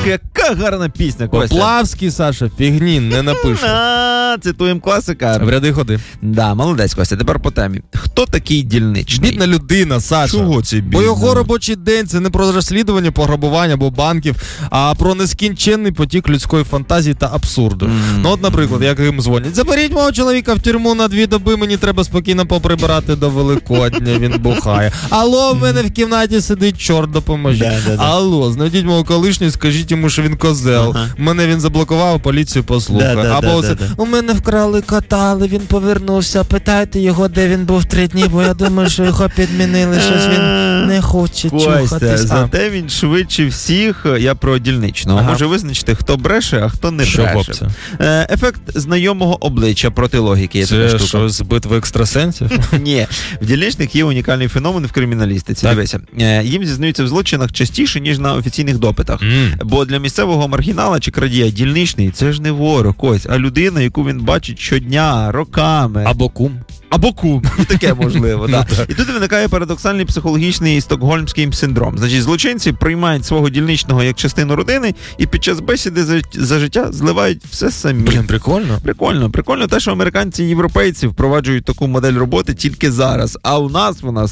Яка гарна пісня, Костя. Поплавський, Саша, фігні, не напише. Цитуємо класика. В ряди ходи. Да, молодець, Костя. Тепер по темі. Хто такий дільничний? Бідна людина, Саша. Чого це бідна? Бо його робочий день – це не про розслідування, пограбування або банків, а про нескінченний потік людської фантазії та абсурду. Ну от, наприклад, як їм дзвонять. Заберіть мого чоловіка в тюрму на 2 доби, мені треба спокійно поприбирати до Великодня, він бухає. Алло, в мене в кімнаті сидить чорт, допоможіть. Алло, знайдіть мого колишнього, скажіть йому, що він козел. Мене він заблокував, поліцію послухає. Або у мене вкрали кота, але він повернувся. Питайте його, де він був 3 дні, бо я думаю, що його підмінили, щось він не хоче чухатись. Зате він швидше всіх, я про дільничного, може визначити, хто бреше, а хто не бреше. Ефект знайомого обличчя проти логіки. Це що, з битви екстрасенсів? Ні, в дільничних є унікальний феномен в криміналістиці. Дивися, їм зізнаються в злочинах частіше, ніж на офіційних допитах. Бо для місцевого маргінала чи крадія дільничний – це ж не ворог, ось, а людина, яку він бачить щодня, роками. Або кум. Або кум, і таке можливо. Да. І тут виникає парадоксальний психологічний стокгольмський синдром. Значить, злочинці приймають свого дільничного як частину родини і під час бесіди за життя зливають все самі. Блін, прикольно. Прикольно те, що американці і європейці впроваджують таку модель роботи тільки зараз, а у нас вона з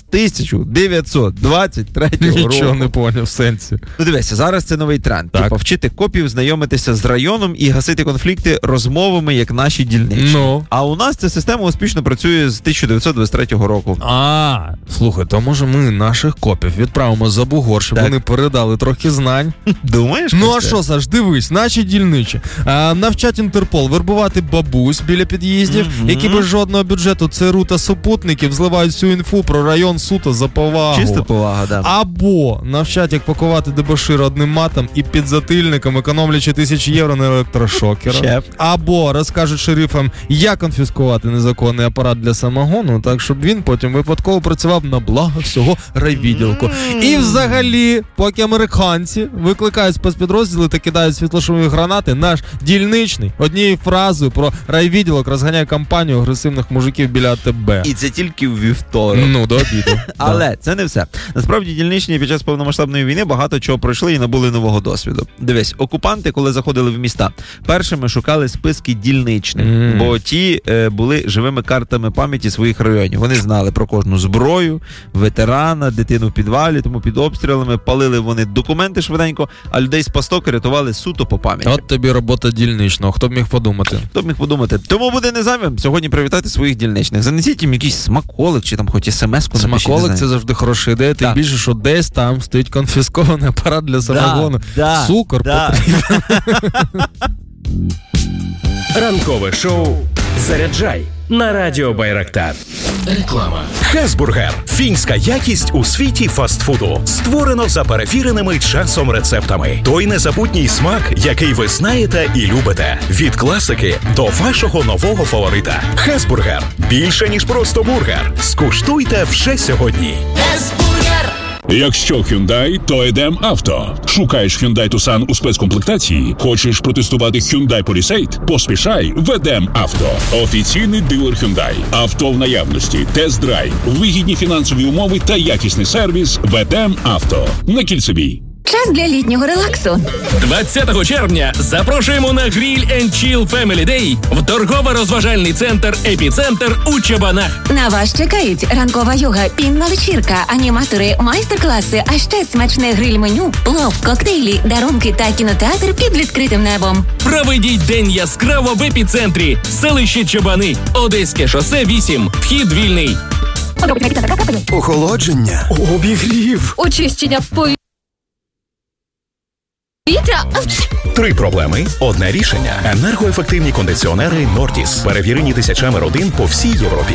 1923 року. Нічого не поняв в сенсі. Ну дивися, зараз це новий тренд. Типу, вчити копів знайомитися з районом і гасити конфлікти розмовами, як наші дільничні. А у нас ця система успішно працює з 1923 року. Слухай, то може ми наших копів відправимо за бугор, щоб вони передали трохи знань. Думаєш? Ну а що, Саш, дивись, наші дільничі навчать Інтерпол вербувати бабусь біля під'їздів, які без жодного бюджету ЦРУ та супутників зливають всю інфу про район суто за повагу. Чиста повага, да. Або навчать, як пакувати дебошир одним матом і підзатильником, економлячи 1000 євро на електрошокера. Або розкажуть шерифам, як конфіскувати незаконний апарат для самогону, так, щоб він потім випадково працював на благо всього райвідділку. І взагалі, поки американці викликають спецпідрозділи та кидають світлошумові гранати, наш дільничний однією фразою про райвідділок розганяє кампанію агресивних мужиків біля АТБ. І це тільки в вівторок. Ну, до обіду. Але це не все. Насправді дільничні під час повномасштабної війни багато чого пройшли і набули нового досвіду. Дивись, окупанти, коли заходили в міста, першими шукали списки дільничних, бо ті були живими картами пам'яті своїх районів. Вони знали про кожну зброю, ветерана, дитину в підвалі, тому під обстрілами палили вони документи швиденько, а людей з пасток рятували суто по пам'яті. От тобі робота дільничного. Хто б міг подумати? Тому буде не зайвим сьогодні привітати своїх дільничних. Занесіть їм якийсь смаколик, чи там хоч смс-ку напишіть. Смаколик – це завжди хороша ідея, тим більше, що десь там стоїть конфіскований апарат для самогону. Цукор потрібен. Ранкове шоу «Заряджай» на Радіо Байрактар. Реклама. Хесбургер. Фінська якість у світі фастфуду. Створено за перевіреними часом рецептами. Той незабутній смак, який ви знаєте і любите. Від класики до вашого нового фаворита. Хесбургер. Більше, ніж просто бургер. Скуштуйте вже сьогодні. Хесбургер. Якщо Hyundai, то Едем Авто. Шукаєш Hyundai Tucson у спецкомплектації? Хочеш протестувати Hyundai Palisade? Поспішай в Едем Авто. Офіційний дилер Hyundai. Авто в наявності, тест-драйв, вигідні фінансові умови та якісний сервіс в Едем Авто. На Кільцевій. Час для літнього релаксу. 20 червня запрошуємо на Grill & Chill Family Day в торгово-розважальний центр «Епіцентр» у Чабанах. На вас чекають ранкова йога, пінна вечірка, аніматори, майстер-класи, а ще смачне гриль-меню, плов, коктейлі, дарунки та кінотеатр під відкритим небом. Проведіть день яскраво в «Епіцентрі», селище Чабани, Одеське шосе 8, вхід вільний. Охолодження, обігрів, очищення повітря. 3 проблеми, одне рішення. Енергоефективні кондиціонери Nordis. Перевірені тисячами родин по всій Європі.